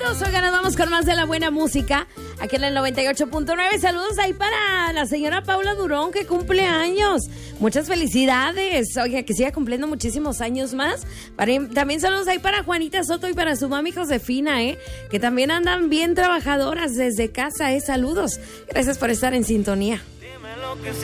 Saludos, oigan, nos vamos con más de la buena música aquí en el 98.9. Saludos ahí para la señora Paula Durón, que cumple años. Muchas felicidades. Oiga, que siga cumpliendo muchísimos años más. También saludos ahí para Juanita Soto y para su mami Josefina, que también andan bien trabajadoras desde casa. Saludos. Gracias por estar en sintonía.